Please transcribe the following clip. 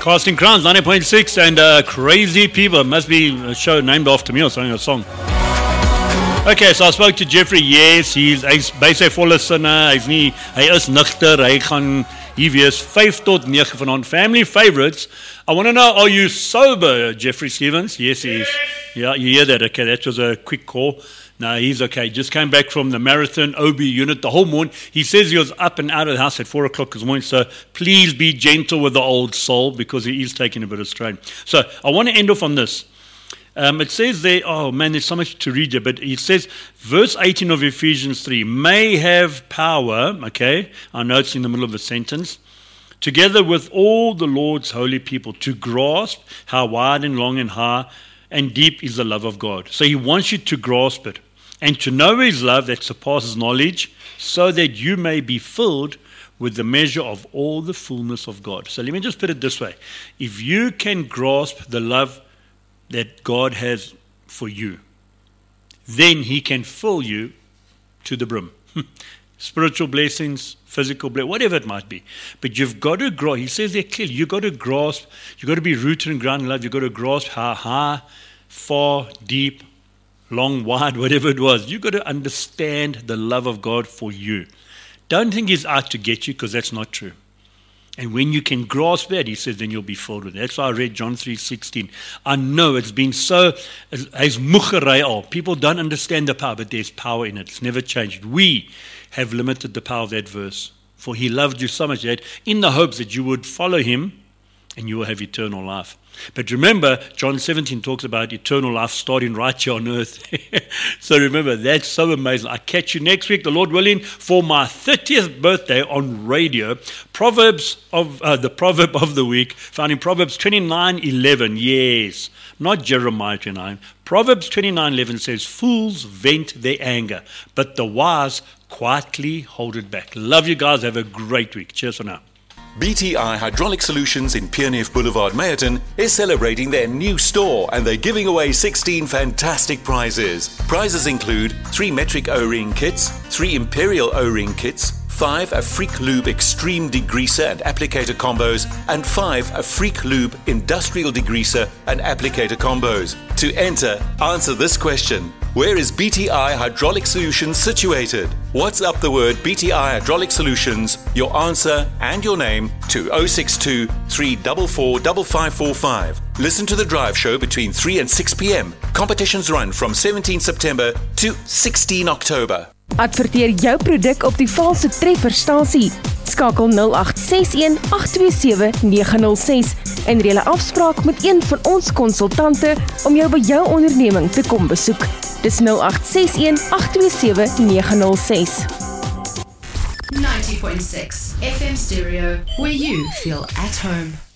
Casting Crowns, 90.6, and Crazy People. Must be a show named after me or something, a song. Okay, so I spoke to Jeffrey. Yes, hy's by sy volle sinne. Hy is nugter. Hy gaan hier wees 5 tot 9 vanaand. Family favorites. I want to know, are you sober, Jeffrey Stevens? Yes, he is. Yeah, you hear that. Okay, that was a quick call. No, he's okay. Just came back from the marathon OB unit the whole morning. He says he was up and out of the house at 4 o'clock this morning, so please be gentle with the old soul because he is taking a bit of strain. So I want to end off on this. It says there, oh man, there's so much to read here, but it says, verse 18 of Ephesians 3, may have power, okay, I know it's in the middle of a sentence, together with all the Lord's holy people, to grasp how wide and long and high and deep is the love of God. So he wants you to grasp it and to know his love that surpasses knowledge, so that you may be filled with the measure of all the fullness of God. So let me just put it this way. If you can grasp the love that God has for you, then he can fill you to the brim. Spiritual blessings, physical blessings, whatever it might be. But you've got to grasp, he says there clearly, you've got to grasp, you've got to be rooted and grounded in love, you've got to grasp how high, far, deep, long, wide, whatever it was. You've got to understand the love of God for you. Don't think he's out to get you, because that's not true. And when you can grasp that, he says, then you'll be filled with it. That's why I read John 3:16. I know it's been so, as mucherai al. People don't understand the power, but there's power in it. It's never changed. We have limited the power of that verse. For he loved you so much that in the hopes that you would follow him and you will have eternal life. But remember, John 17 talks about eternal life starting right here on earth. So remember, that's so amazing. I catch you next week, the Lord willing, for my 30th birthday on radio. The proverb of the week, found in Proverbs 29:11. Yes, not Jeremiah 29. Proverbs 29:11 says, fools vent their anger, but the wise quietly hold it back. Love you guys. Have a great week. Cheers for now. BTI Hydraulic Solutions in Pierneef Boulevard, Meyerton is celebrating their new store, and they're giving away 16 fantastic prizes. Prizes include 3 metric O-ring kits, 3 imperial O-ring kits, 5 Afrique Lube Extreme Degreaser and Applicator Combos, and 5 Afrique Lube Industrial Degreaser and Applicator Combos. To enter, answer this question. Where is BTI Hydraulic Solutions situated? WhatsApp the word BTI Hydraulic Solutions, your answer and your name to 062 344 5545. Listen to the drive show between 3 and 6 p.m. Competitions run from 17 September to 16 October. Adverteer jou produk op die valse trefferstasie. Skakel 0861 827 906 en reël 'n afspraak met een van ons konsultante om jou by jou onderneming te kom besoek. Dis 0861 827 906. 90.6 FM Stereo, where you feel at home.